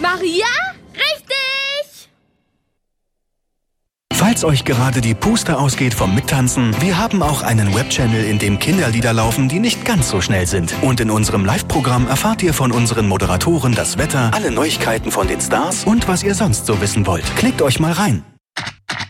Maria? Richtig! Falls euch gerade die Puste ausgeht vom Mittanzen, wir haben auch einen Webchannel, in dem Kinderlieder laufen, die nicht ganz so schnell sind. Und in unserem Live-Programm erfahrt ihr von unseren Moderatoren das Wetter, alle Neuigkeiten von den Stars und was ihr sonst so wissen wollt. Klickt euch mal rein.